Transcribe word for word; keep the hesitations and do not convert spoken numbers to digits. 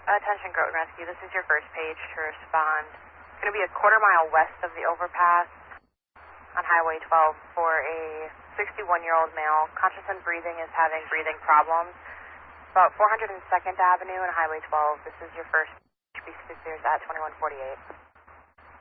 Attention Groton Rescue, this is your first page to respond. It's going to be a quarter mile west of the overpass on Highway twelve for a sixty-one-year-old male. Conscious and breathing is having breathing problems. About four hundred second Avenue and Highway twelve. This is your first page. Be at twenty-one forty-eight.